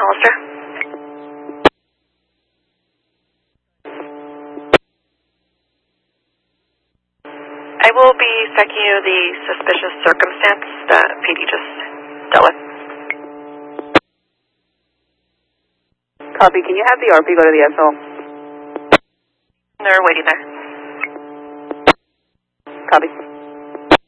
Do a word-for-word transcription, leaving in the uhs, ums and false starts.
Hollister. I will be faxing you the suspicious circumstance that P D just dealt with. Copy. Can you have the R P go to the S O? They're waiting there. Copy.